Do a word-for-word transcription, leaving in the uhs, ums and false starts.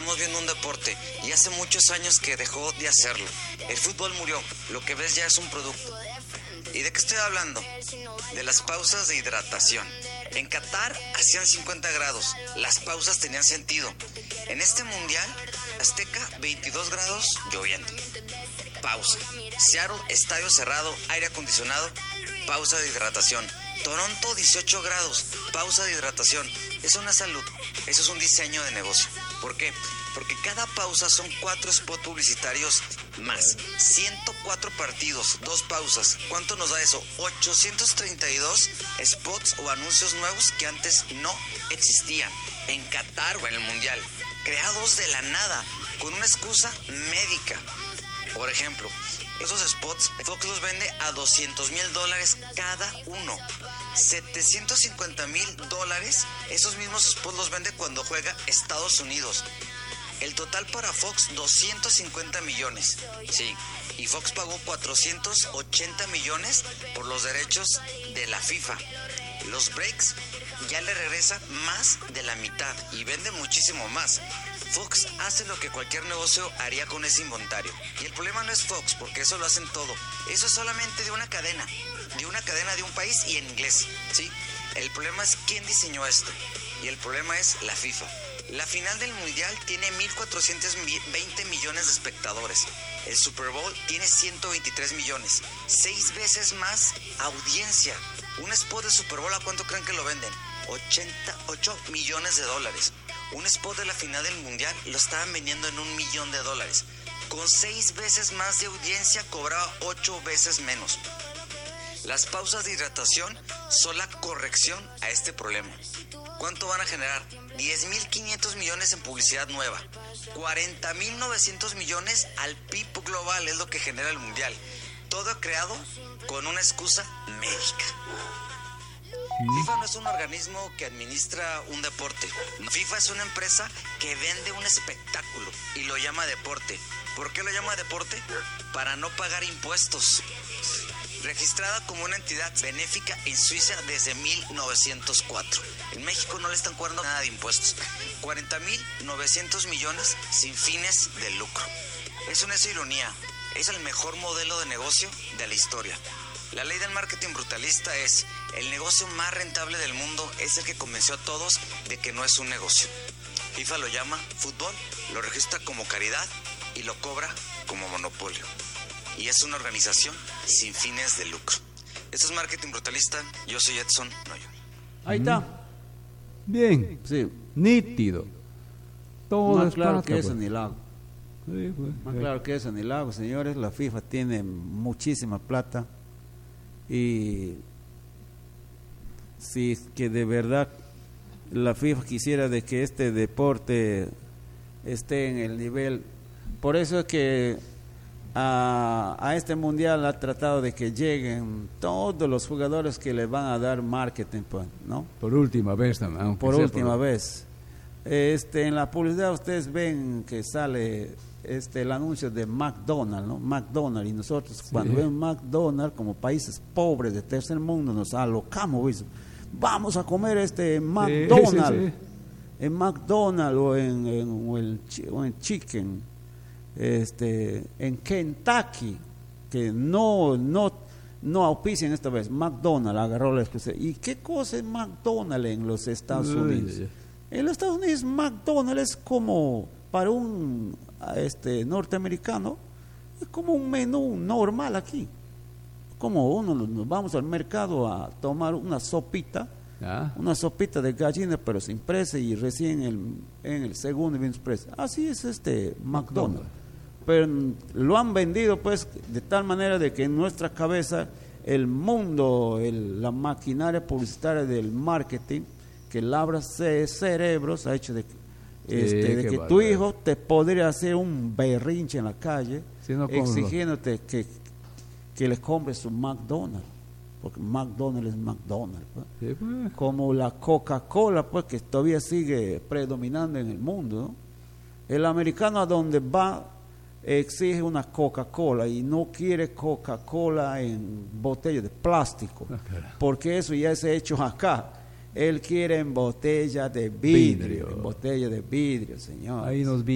estamos viendo un deporte y hace muchos años que dejó de hacerlo. El fútbol murió, lo que ves ya es un producto. ¿Y de qué estoy hablando? De las pausas de hidratación. En Qatar hacían cincuenta grados, las pausas tenían sentido. En este mundial, Azteca, veintidós grados, lloviendo. Pausa. Seattle, estadio cerrado, aire acondicionado, pausa de hidratación. Toronto, dieciocho grados, pausa de hidratación. Eso no es salud, eso es un diseño de negocio. ¿Por qué? Porque cada pausa son cuatro spots publicitarios más. ciento cuatro partidos, dos pausas. ¿Cuánto nos da eso? ochocientos treinta y dos spots o anuncios nuevos que antes no existían. En Qatar o en el Mundial. Creados de la nada, con una excusa médica. Por ejemplo, esos spots Fox los vende a doscientos mil dólares cada uno. setecientos cincuenta mil dólares, esos mismos spots los vende cuando juega Estados Unidos. El total para Fox, doscientos cincuenta millones. Sí, y Fox pagó cuatrocientos ochenta millones por los derechos de la FIFA. Los breaks ya le regresa más de la mitad y vende muchísimo más. Fox hace lo que cualquier negocio haría con ese inventario. Y el problema no es Fox, porque eso lo hacen todo. Eso es solamente de una cadena, de una cadena de un país y en inglés, ¿sí? El problema es quién diseñó esto. Y el problema es la FIFA. La final del Mundial tiene mil cuatrocientos veinte millones de espectadores. El Super Bowl tiene ciento veintitrés millones. Seis veces más audiencia. Un spot de Super Bowl, ¿a cuánto creen que lo venden? ochenta y ocho millones de dólares. Un spot de la final del Mundial lo estaban vendiendo en un millón de dólares. Con seis veces más de audiencia cobraba ocho veces menos. Las pausas de hidratación son la corrección a este problema. ¿Cuánto van a generar? diez mil quinientos millones en publicidad nueva. cuarenta mil novecientos millones al P I B global es lo que genera el Mundial. Todo creado con una excusa médica. FIFA no es un organismo que administra un deporte. FIFA es una empresa que vende un espectáculo y lo llama deporte. ¿Por qué lo llama deporte? Para no pagar impuestos. Registrada como una entidad benéfica en Suiza desde mil novecientos cuatro. En México no le están cobrando nada de impuestos. cuarenta mil novecientos millones sin fines de lucro. Eso no es ironía, es el mejor modelo de negocio de la historia. La ley del marketing brutalista es: el negocio más rentable del mundo es el que convenció a todos de que no es un negocio. FIFA lo llama fútbol, lo registra como caridad y lo cobra como monopolio. Y es una organización sin fines de lucro. Esto es Marketing Brutalista, yo soy Edson Noyo. Ahí está. Bien, Sí. nítido. Todo Más es claro plata, que eso pues. ni el agua. Sí, pues, Más eh. claro que eso ni el agua, señores. La FIFA tiene muchísima plata. Y si es que de verdad la FIFA quisiera de que este deporte esté en el nivel, por eso es que a, a este mundial ha tratado de que lleguen todos los jugadores que le van a dar marketing, pues, ¿no? Por última vez también. aunque Por sea última por- vez. Este, en la publicidad ustedes ven que sale este el anuncio de McDonald's, ¿no? McDonald's, y nosotros Sí. cuando vemos McDonald's como países pobres de tercer mundo nos alocamos, ¿ves? Vamos a comer este McDonald's, sí, sí. en McDonald's o en, en, o el chi- o en Chicken, este, en Kentucky, que no no no auspician esta vez. McDonald's agarró la excusa. ¿Y qué cosa es McDonald's en los Estados Uy, Unidos? ay, ay. En los Estados Unidos McDonald's es como para un este norteamericano, es como un menú normal aquí. Como uno nos vamos al mercado a tomar una sopita, Ah, una sopita de gallina, pero sin presa y recién en el, en el segundo bien presa. Así es este McDonald's. Pero mm, lo han vendido pues de tal manera de que en nuestra cabeza el mundo, el- la maquinaria publicitaria del marketing que labra ce- cerebros ha hecho de, que- este, de qué que tu bárbaro. hijo te podría hacer un berrinche en la calle Sí, no, ¿cómo no? exigiéndote que, que le compres su McDonald's, porque McDonald's es McDonald's, pues. sí, pues. Como la Coca-Cola, pues, que todavía sigue predominando en el mundo, ¿no? El americano a donde va exige una Coca-Cola y no quiere Coca-Cola en botella de plástico, Ah, caray. porque eso ya es hecho acá. Él quiere en botella de vidrio, Vidrio. en botella de vidrio, señor. Ahí nos